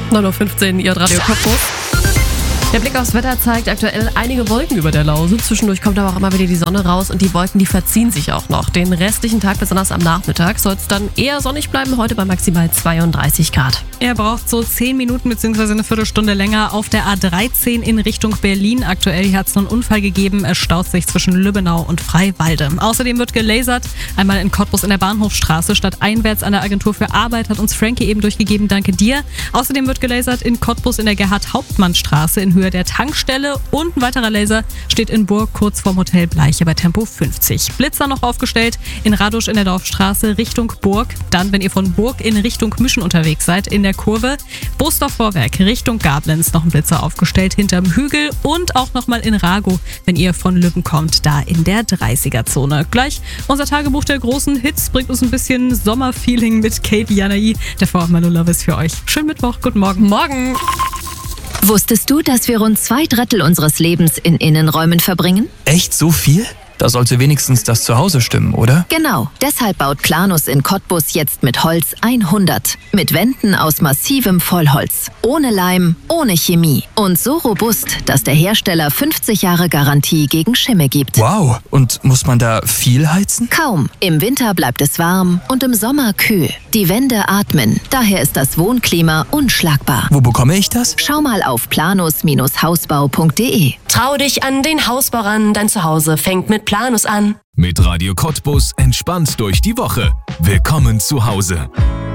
9:15 Uhr, ihr Radio Cottbus. Der Blick aufs Wetter zeigt aktuell einige Wolken über der Lausitz. Zwischendurch kommt aber auch immer wieder die Sonne raus und die Wolken, die verziehen sich auch noch. Den restlichen Tag, besonders am Nachmittag, soll es dann eher sonnig bleiben, heute bei maximal 32 Grad. Er braucht so 10 Minuten bzw. eine Viertelstunde länger auf der A13 in Richtung Berlin. Aktuell hier hat es einen Unfall gegeben. Es staut sich zwischen Lübbenau und Freiwalde. Außerdem wird gelasert. Einmal in Cottbus in der Bahnhofstraße statt einwärts an der Agentur für Arbeit, hat uns Frankie eben durchgegeben. Danke dir. Außerdem wird gelasert in Cottbus in der Gerhard-Hauptmann-Straße in Höhe der Tankstelle. Und ein weiterer Laser steht in Burg kurz vorm Hotel Bleiche bei Tempo 50. Blitzer noch aufgestellt in Radusch in der Dorfstraße Richtung Burg. Dann, wenn ihr von Burg in Richtung Müschen unterwegs seid, in der Kurve. Bosdorf Vorwerk Richtung Gablenz noch ein Blitzer aufgestellt hinterm Hügel. Und auch nochmal in Rago, wenn ihr von Lübben kommt, da in der 30er-Zone. Gleich unser Tagebuch der großen Hits bringt uns ein bisschen Sommerfeeling mit Kate Janai. Davor auch Manu Love ist für euch. Schönen Mittwoch, guten Morgen. Morgen! Wusstest du, dass wir rund 2/3 unseres Lebens in Innenräumen verbringen? Echt so viel? Da sollte wenigstens das Zuhause stimmen, oder? Genau. Deshalb baut Planus in Cottbus jetzt mit Holz 100. Mit Wänden aus massivem Vollholz. Ohne Leim, ohne Chemie. Und so robust, dass der Hersteller 50 Jahre Garantie gegen Schimmel gibt. Wow. Und muss man da viel heizen? Kaum. Im Winter bleibt es warm und im Sommer kühl. Die Wände atmen. Daher ist das Wohnklima unschlagbar. Wo bekomme ich das? Schau mal auf planus-hausbau.de. Trau dich an den Hausbau ran, dein Zuhause fängt mit Planus an. Mit Radio Cottbus entspannt durch die Woche. Willkommen zu Hause.